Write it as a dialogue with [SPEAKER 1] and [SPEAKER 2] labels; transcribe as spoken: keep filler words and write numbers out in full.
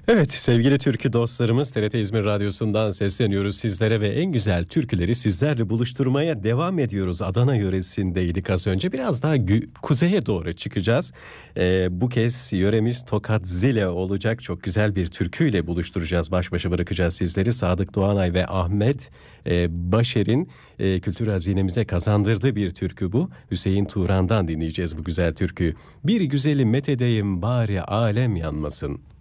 [SPEAKER 1] Evet sevgili türkü dostlarımız, T R T İzmir Radyosu'ndan sesleniyoruz sizlere ve en güzel türküleri sizlerle buluşturmaya devam ediyoruz. Adana yöresindeydik az önce, biraz daha gü- kuzeye doğru çıkacağız. Ee, bu kez yöremiz Tokat Zile olacak, çok güzel bir türküyle buluşturacağız, baş başa bırakacağız sizleri. Sadık Doğanay ve Ahmet e, Başer'in e, kültür hazinemize kazandırdığı bir türkü bu. Hüseyin Turan'dan dinleyeceğiz bu güzel türküyü. Bir güzeli methedeyim bari alem yanmasın.